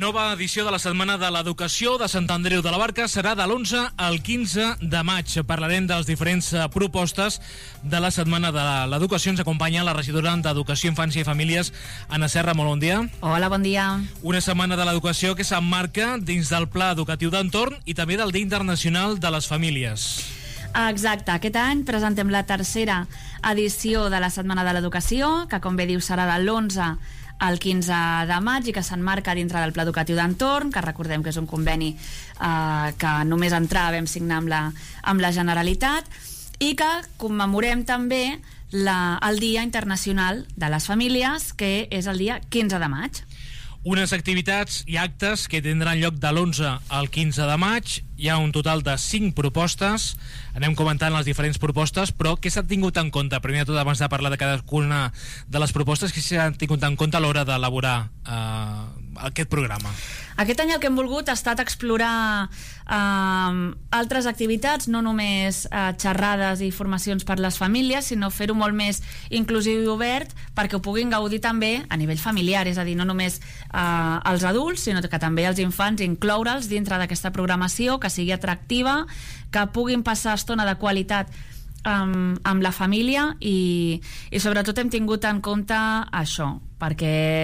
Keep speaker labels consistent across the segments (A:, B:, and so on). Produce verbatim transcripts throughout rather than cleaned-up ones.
A: nova edició de la Setmana de l'Educació de Sant Andreu de la Barca serà de l'onze al quinze de maig. Parlarem de les diferents propostes de la Setmana de l'Educació. Ens acompanya la regidora d'Educació, Infància i Famílies, Anna Serra. Molt bon dia.
B: Hola, bon dia.
A: Una Setmana de l'Educació que s'emmarca dins del Pla Educatiu d'Entorn i també del Dia Internacional de les Famílies.
B: Exacte, aquest any presentem la tercera edició de la Setmana de l'Educació, que com bé diu serà de l'onze el quinze de maig i que s'emmarca dintre del Pla Educatiu d'Entorn, que recordem que és un conveni eh, que només entrar vam signar amb la, amb la Generalitat, i que commemorem també la, el Dia Internacional de les Famílies, que és el dia quinze de maig.
A: Unes activitats i actes que tindran lloc de l'onze al quinze de maig. Hi ha un total de cinc propostes. Anem comentant les diferents propostes, però què s'ha tingut en compte? Primer de tot, abans de parlar de cadascuna de les propostes, què s'ha tingut en compte a l'hora d'elaborar eh, aquest programa?
B: Aquest any el que hem volgut ha estat explorar eh, altres activitats, no només eh, xerrades i formacions per les famílies, sinó fer-ho molt més inclusiu i obert perquè ho puguin gaudir també a nivell familiar, és a dir, no només eh, els adults, sinó que també els infants, incloure'ls dintre d'aquesta programació, que sigui atractiva, que puguin passar estona de qualitat amb, amb la família i, i sobretot hem tingut en compte això, perquè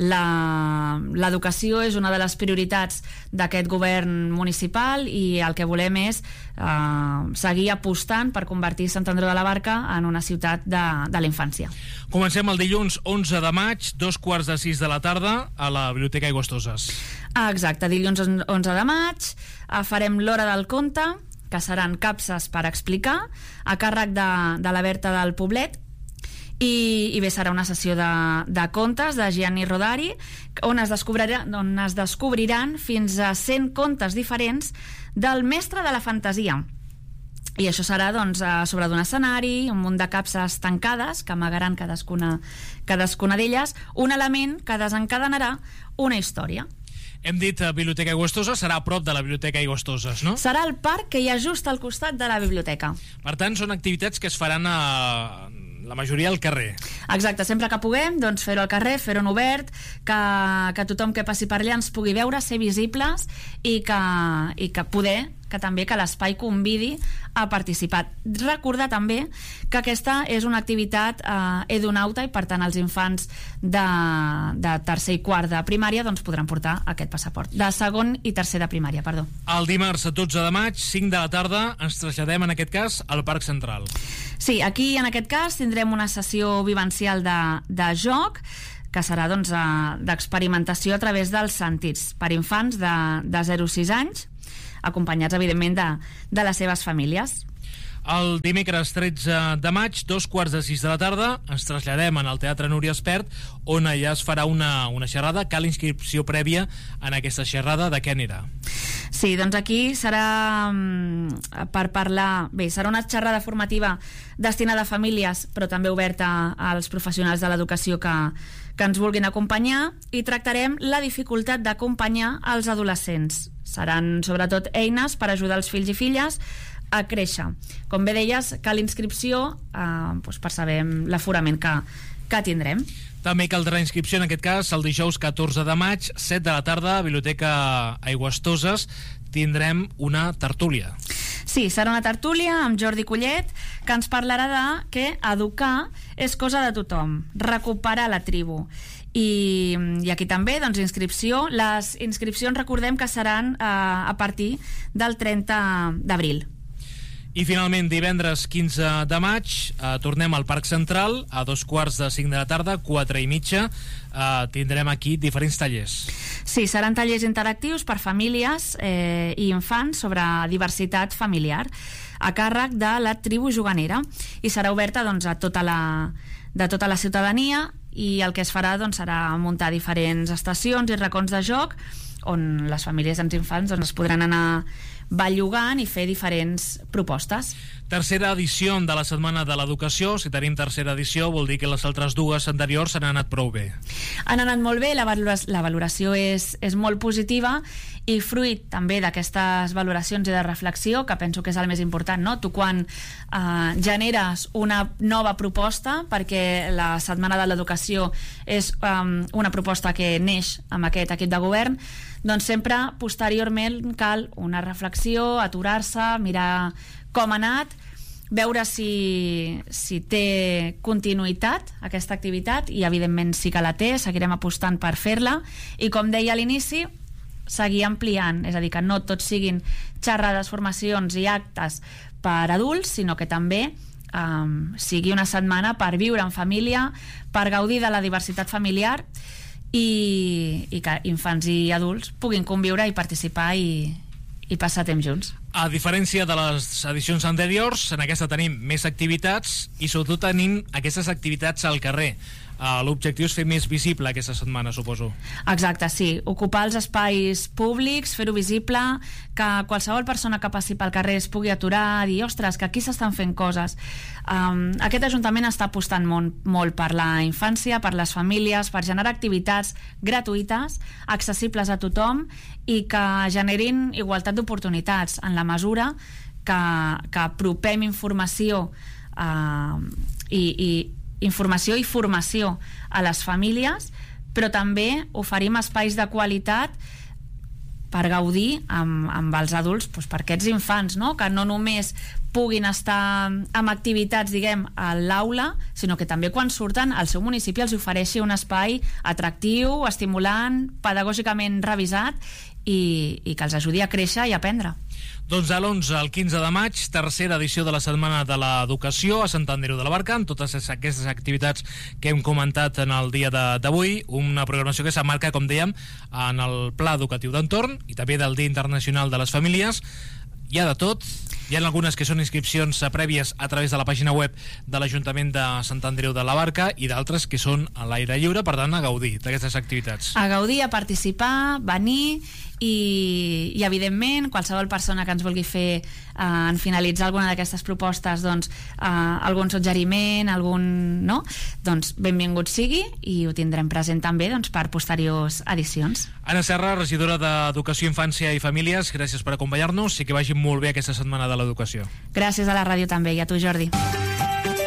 B: l'educació és una de les prioritats d'aquest govern municipal i el que volem és eh, seguir apostant per convertir Sant Andreu de la Barca en una ciutat de, de la infància.
A: Comencem el dilluns onze de maig, dos quarts de sis de la tarda, a la Biblioteca Aigüestoses.
B: Exacte, dilluns onze de maig eh, farem l'Hora del Conte, que seran capses per explicar, a càrrec de, de la Berta del Poblet, i, i bé, serà una sessió de, de contes de Gianni Rodari, on es, on es descobriran fins a cent contes diferents del mestre de la fantasia. I això serà doncs, a sobre d'un escenari, un munt de capses tancades que amagaran cadascuna, cadascuna d'elles, un element que desencadenarà una història.
A: Hem dit uh, Biblioteca Aigüestoses, serà a prop de la Biblioteca Aigüestoses, no?
B: Serà el parc que hi ha just al costat de la biblioteca.
A: Per tant, són activitats que es faran a la majoria al carrer.
B: Exacte, sempre que puguem, doncs fer-ho al carrer, fer-ho en obert, que, que tothom que passi per allà ens pugui veure, ser visibles i que, i que poder que també que l'espai convidi a participar. Recordar també que aquesta és una activitat eh, edunauta i per tant els infants de, de tercer i quart de primària doncs podran portar aquest passaport. De segon i tercer de primària, perdó.
A: El dimarts dotze de maig, cinc de la tarda, ens traslladem en aquest cas al Parc Central.
B: Sí, aquí en aquest cas tindrem una sessió vivencial de, de joc que serà doncs, d'experimentació a través dels sentits per infants de, de zero a sis anys, acompanyats evidentment de, de les seves famílies.
A: El dimecres tretze de maig, dos quarts de sis de la tarda, ens traslladem en el Teatre Núria Espert, on allà es farà una, una xerrada. Cal inscripció prèvia en aquesta xerrada. De què anirà?
B: Sí, doncs aquí serà per parlar... Bé, serà una xerrada formativa destinada a famílies, però també oberta als professionals de l'educació que, que ens vulguin acompanyar, i tractarem la dificultat d'acompanyar els adolescents. Seran sobretot eines per ajudar els fills i filles a créixer. Com bé deies, cal inscripció eh, doncs per saber l'aforament que, que tindrem.
A: També caldrà inscripció en aquest cas el dijous catorze de maig, set de la tarda, Biblioteca Aigüestoses, tindrem una tertúlia.
B: Sí, serà una tertúlia amb Jordi Collet, que ens parlarà de que educar és cosa de tothom, recuperar la tribu. I, i aquí també, doncs, inscripció. Les inscripcions recordem que seran eh, a partir del trenta d'abril.
A: I finalment, divendres quinze de maig, eh, tornem al Parc Central a dos quarts de cinc de la tarda, quatre i mitja. Eh, tindrem aquí diferents tallers.
B: Sí, seran tallers interactius per famílies eh, i infants sobre diversitat familiar a càrrec de la tribu juganera, i serà oberta doncs, a tota la, de tota la ciutadania, i el que es farà doncs, serà muntar diferents estacions i racons de joc on les famílies i els infants doncs, es podran anar bellugant i fer diferents propostes.
A: Tercera edició de la Setmana de l'Educació. Si tenim tercera edició vol dir que les altres dues anteriors han anat prou bé.
B: Han anat molt bé, la valoració, la valoració és, és molt positiva, i fruit també d'aquestes valoracions i de reflexió, que penso que és el més important, no? Tu quan eh, generes una nova proposta, perquè la Setmana de l'Educació és um, una proposta que neix amb aquest equip de govern, doncs sempre posteriorment cal una reflexió, aturar-se, mirar com ha anat, veure si, si té continuïtat aquesta activitat, i evidentment sí que la té, seguirem apostant per fer-la, i com deia a l'inici, seguir ampliant, és a dir, que no tot siguin xerrades, formacions i actes per adults, sinó que també um, sigui una setmana per viure en família, per gaudir de la diversitat familiar, i, i que infants i adults puguin conviure i participar i, i passar temps junts.
A: A diferència de les edicions anteriors, en aquesta tenim més activitats i sobretot tenim aquestes activitats al carrer. Uh, l'objectiu és fer més visible aquesta setmana, suposo.
B: Exacte, sí. Ocupar els espais públics, fer-ho visible, que qualsevol persona que passi pel carrer es pugui aturar, dir, ostres, que aquí s'estan fent coses. Um, aquest Ajuntament està apostant molt, molt per la infància, per les famílies, per generar activitats gratuïtes, accessibles a tothom i que generin igualtat d'oportunitats, en la mesura que, que apropem informació uh, i, i informació i formació a les famílies, però també oferim espais de qualitat per gaudir amb, amb els adults, doncs per aquests infants, no? Que no només puguin estar amb activitats, diguem, a l'aula, sinó que també quan surten al seu municipi els ofereixi un espai atractiu, estimulant, pedagògicament revisat i, i que els ajudi a créixer i a aprendre.
A: Doncs de l'onze al quinze de maig, tercera edició de la Setmana de l'Educació a Sant Andreu de la Barca, amb totes aquestes activitats que hem comentat en el dia d'avui, una programació que s'emmarca, com dèiem, en el Pla Educatiu d'Entorn i també del Dia Internacional de les Famílies. Hi ha de tot, hi ha algunes que són inscripcions prèvies a través de la pàgina web de l'Ajuntament de Sant Andreu de la Barca i d'altres que són a l'aire lliure, per tant a gaudir d'aquestes activitats.
B: A gaudir, a participar, venir i, i evidentment qualsevol persona que ens vulgui fer eh, en finalitzar alguna d'aquestes propostes doncs, eh, algun suggeriment, algun, no? Doncs benvingut sigui i ho tindrem present també doncs, per posteriors edicions.
A: Anna Serra, regidora d'Educació, Infància i Famílies, gràcies per acompanyar-nos i que vagi molt bé aquesta Setmana de l'Educació.
B: Gràcies a la ràdio també i a tu, Jordi.